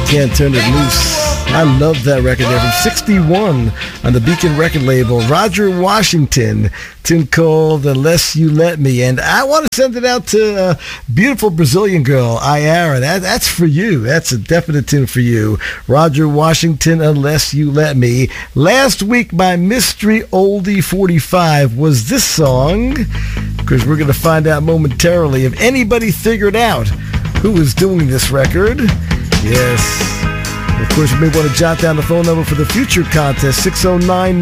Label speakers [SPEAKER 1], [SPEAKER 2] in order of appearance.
[SPEAKER 1] Can't Turn It Loose. I love that record there from 61 on the Beacon record label. Roger Washington, tune called Unless You Let Me. And I want to send it out to a beautiful Brazilian girl, Ayara. That's for you. That's a definite tune for you. Roger Washington, Unless You Let Me. Last week, my mystery oldie 45 was this song, because we're going to find out momentarily if anybody figured out who is doing this record. Yes. Of course, you may want to jot down the phone number for the future contest, 609